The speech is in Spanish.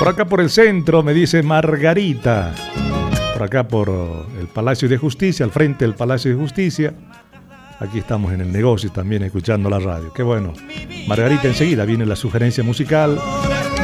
Por acá por el centro, me dice Margarita. Por acá por el Palacio de Justicia, al frente del Palacio de Justicia. Aquí estamos en el negocio también escuchando la radio. Qué bueno. Margarita, enseguida viene la sugerencia musical.